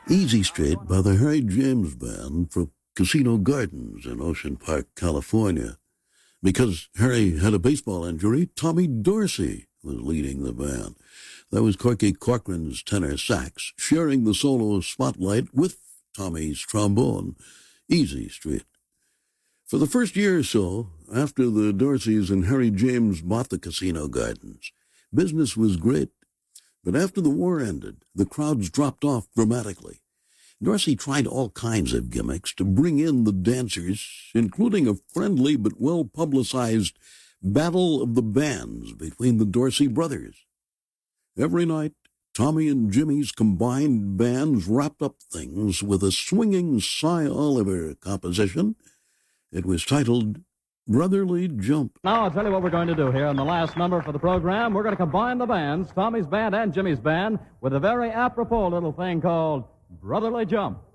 Easy Street by the Harry James Band from Casino Gardens in Ocean Park, California. Because Harry had a baseball injury, Tommy Dorsey was leading the band. That was Corky Corcoran's tenor sax, sharing the solo spotlight with Tommy's trombone, Easy Street. For the first year or so, after the Dorseys and Harry James bought the Casino Gardens, business was great. But after the war ended, the crowds dropped off dramatically. Dorsey tried all kinds of gimmicks to bring in the dancers, including a friendly but well-publicized battle of the bands between the Dorsey brothers. Every night, Tommy and Jimmy's combined bands wrapped up things with a swinging Cy Oliver composition. It was titled Brotherly Jump. Now, I'll tell you what we're going to do here. In the last number for the program, we're going to combine the bands, Tommy's band and Jimmy's band, with a very apropos little thing called Brotherly Jump.